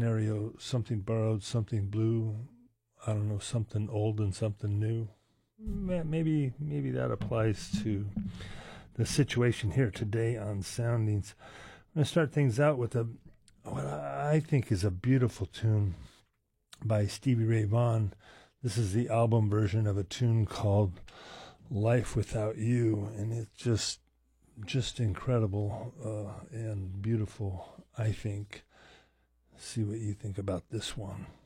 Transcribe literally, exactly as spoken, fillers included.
scenario, something borrowed, something blue, I don't know, something old and something new. Maybe maybe that applies to the situation here today on Soundings. I'm going to start things out with a what I think is a beautiful tune by Stevie Ray Vaughan. This is the album version of a tune called Life Without You, and it's just just incredible uh, and beautiful, I think. See what you think about this one.